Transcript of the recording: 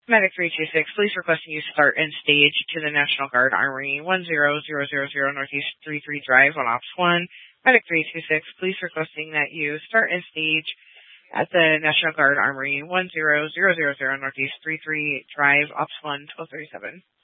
Medic 326, police requesting you start and stage to the National Guard Armory 10000 Northeast 33 Drive on Ops 1. Medic 326, police requesting that you start and stage at the National Guard Armory 10000 Northeast 33 Drive, Ops 1, 1237.